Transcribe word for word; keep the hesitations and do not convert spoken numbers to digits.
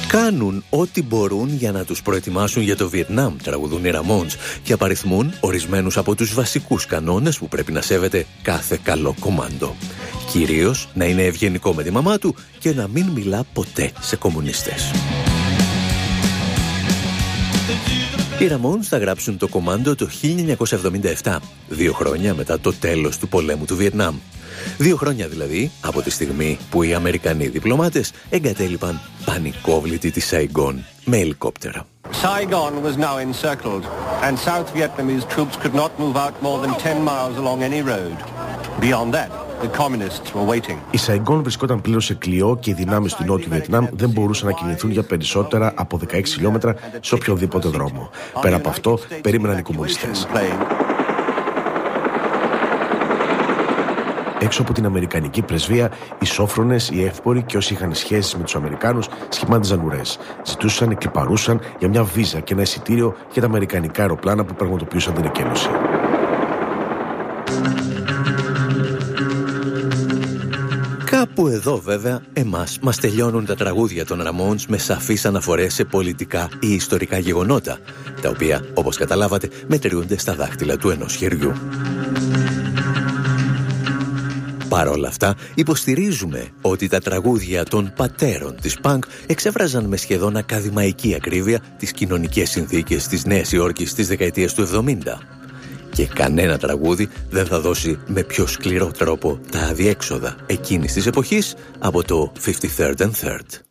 Κάνουν ό,τι μπορούν για να τους προετοιμάσουν για το Βιετνάμ, τραγουδούν οι Ramones, και απαριθμούν ορισμένους από τους βασικούς κανόνες που πρέπει να σέβεται κάθε καλό κομμάντο. Κυρίως να είναι ευγενικό με τη μαμά του και να μην μιλά ποτέ σε κομμουνιστές. Οι Ramones θα γράψουν το κομμάντο το χίλια εννιακόσια εβδομήντα επτά, δύο χρόνια μετά το τέλος του πολέμου του Βιετνάμ. Δύο χρόνια δηλαδή από τη στιγμή που οι Αμερικανοί διπλωμάτες εγκατέλειπαν πανικόβλητη τη Σαϊγκόν με ελικόπτερα. Saigon was now encircled and South Vietnamese troops could not move out more than ten miles along any road. Beyond that, the communists were waiting. Η Σαϊγκόν βρισκόταν πλήρως σε κλειό και οι δυνάμεις του Νότιου Βιετνάμ δεν μπορούσαν να κινηθούν για περισσότερα από δεκαέξι χιλιόμετρα σε οποιοδήποτε δρόμο. Πέρα από αυτό, περίμεναν οι κομμουνιστές. Έξω από την Αμερικανική πρεσβεία, οι σόφρονες, οι εύποροι και όσοι είχαν σχέσεις με τους Αμερικάνους σχημάτιζαν ουρές. Ζητούσαν, εκλιπαρούσαν για μια βίζα και ένα εισιτήριο για τα αμερικανικά αεροπλάνα που πραγματοποιούσαν την εκένωση. Κάπου εδώ βέβαια εμάς μας τελειώνουν τα τραγούδια των Ramones με σαφείς αναφορές σε πολιτικά ή ιστορικά γεγονότα, τα οποία, όπως καταλάβατε, μετριούνται στα δάχτυλα του ενός χεριού. Παρ' όλα αυτά, υποστηρίζουμε ότι τα τραγούδια των πατέρων της πανκ εξέφραζαν με σχεδόν ακαδημαϊκή ακρίβεια τις κοινωνικές συνθήκες της Νέας Υόρκης της δεκαετίας του εβδομήντα. Και κανένα τραγούδι δεν θα δώσει με πιο σκληρό τρόπο τα αδιέξοδα εκείνης της εποχής από το fifty-third and third.